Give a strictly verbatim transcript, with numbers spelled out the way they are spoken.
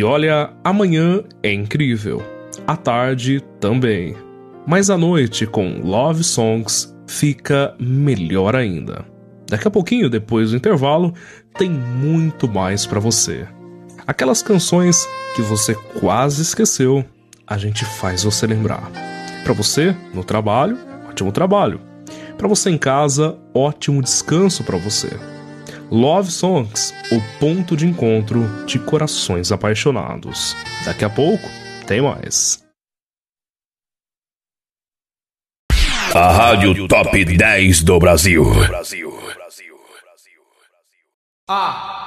olha, amanhã é incrível, à tarde também, mas à noite com Love Songs fica melhor ainda. Daqui a pouquinho, depois do intervalo, tem muito mais pra você. Aquelas canções que você quase esqueceu, a gente faz você lembrar. Pra você, no trabalho, ótimo trabalho. Pra você em casa, ótimo descanso pra você. Love Songs, o ponto de encontro de corações apaixonados. Daqui a pouco, tem mais. A Rádio Top dez do Brasil. Ah.